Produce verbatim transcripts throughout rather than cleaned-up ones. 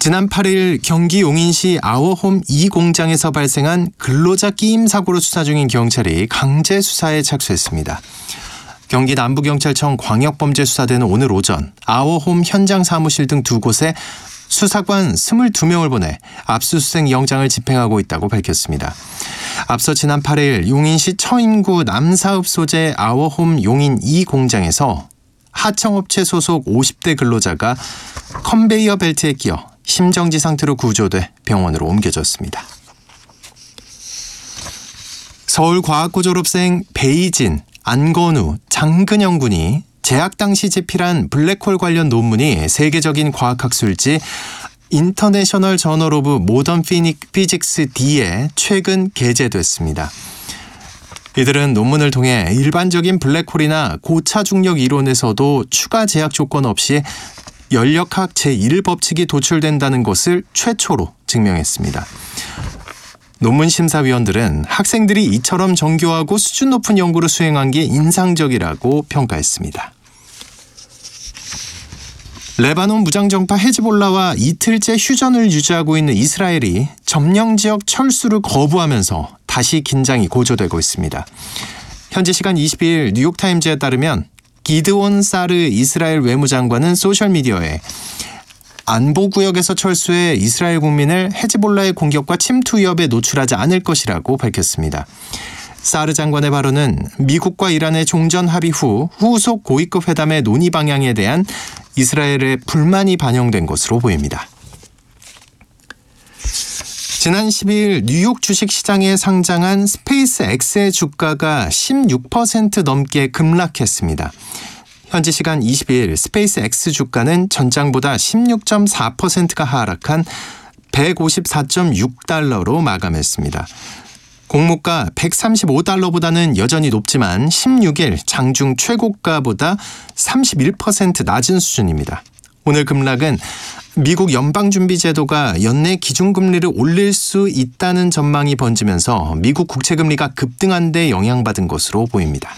지난 팔 일 경기 용인시 아워홈 이 공장에서 발생한 근로자 끼임 사고로 수사 중인 경찰이 강제 수사에 착수했습니다. 경기 남부경찰청 광역범죄수사대는 오늘 오전 아워홈 현장 사무실 등 두 곳에 수사관 이십이 명을 보내 압수수색 영장을 집행하고 있다고 밝혔습니다. 앞서 지난 팔 일 용인시 처인구 남사읍 소재 아워홈 용인 이 공장에서 하청업체 소속 오십 대 근로자가 컨베이어 벨트에 끼어 심정지 상태로 구조돼 병원으로 옮겨졌습니다. 서울과학고 졸업생 베이진, 안건우, 장근영 군이 재학 당시 제필한 블랙홀 관련 논문이 세계적인 과학학술지 인터내셔널 저널 오브 모던 피직스 D에 최근 게재됐습니다. 이들은 논문을 통해 일반적인 블랙홀이나 고차 중력 이론에서도 추가 제약 조건 없이 연력학 제일 법칙이 도출된다는 것을 최초로 증명했습니다. 논문 심사위원들은 학생들이 이처럼 정교하고 수준 높은 연구를 수행한 게 인상적이라고 평가했습니다. 레바논 무장정파 헤즈볼라와 이틀째 휴전을 유지하고 있는 이스라엘이 점령 지역 철수를 거부하면서 다시 긴장이 고조되고 있습니다. 현지 시간 이십이 일 뉴욕타임즈에 따르면 기드온 사르 이스라엘 외무장관은 소셜미디어에 안보구역에서 철수해 이스라엘 국민을 헤즈볼라의 공격과 침투 위협에 노출하지 않을 것이라고 밝혔습니다. 사르 장관의 발언은 미국과 이란의 종전 합의 후 후속 고위급 회담의 논의 방향에 대한 이스라엘의 불만이 반영된 것으로 보입니다. 지난 십이 일 뉴욕 주식시장에 상장한 스페이스X의 주가가 십육 퍼센트 넘게 급락했습니다. 현지 시간 이십이 일 스페이스X 주가는 전장보다 십육 점 사 퍼센트가 하락한 백오십사 점 육 달러로 마감했습니다. 공모가 백삼십오 달러보다는 여전히 높지만 십육 일 장중 최고가보다 삼십일 퍼센트 낮은 수준입니다. 오늘 급락은 미국 연방준비제도가 연내 기준금리를 올릴 수 있다는 전망이 번지면서 미국 국채금리가 급등한 데 영향받은 것으로 보입니다.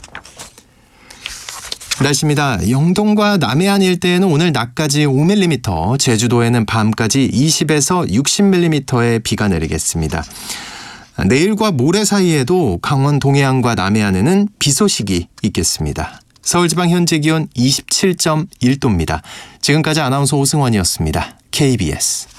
날씨입니다. 영동과 남해안 일대에는 오늘 낮까지 오 밀리미터, 제주도에는 밤까지 이십에서 육십 밀리미터의 비가 내리겠습니다. 내일과 모레 사이에도 강원 동해안과 남해안에는 비 소식이 있겠습니다. 서울지방 현재 기온 이십칠 점 일 도입니다. 지금까지 아나운서 오승원이었습니다. 케이비에스